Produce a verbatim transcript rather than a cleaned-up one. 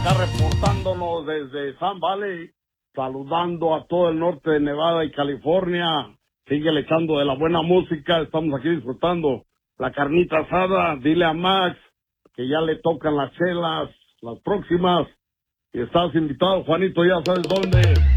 acá reportándonos desde Sun Valley, saludando a todo el norte de Nevada y California. Sigue echando de la buena música, estamos aquí disfrutando la carnita asada. Dile a Max que ya le tocan las chelas, las próximas. Y estás invitado, Juanito, ya sabes dónde.